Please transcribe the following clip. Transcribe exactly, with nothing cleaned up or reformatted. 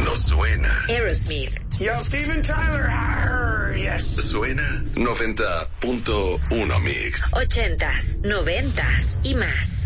No suena. Aerosmith. Yo, Steven Tyler. Arr, yes. Suena noventa punto uno Mix. Ochentas, noventas y más.